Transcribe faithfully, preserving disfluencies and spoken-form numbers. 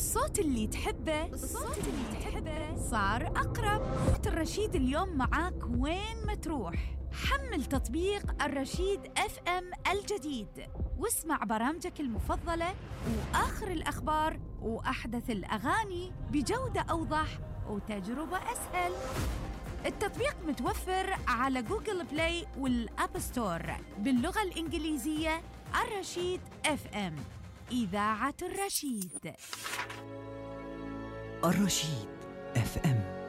الصوت اللي تحبه الصوت اللي تحبه صار أقرب. الرشيد اليوم معاك وين ما تروح. حمل تطبيق الرشيد اف ام الجديد واسمع برامجك المفضلة وآخر الأخبار وأحدث الأغاني بجودة أوضح وتجربة أسهل. التطبيق متوفر على جوجل بلاي والأب ستور باللغة الإنجليزية. الرشيد اف ام، إذاعة الرشيد. الرشيد اف ام.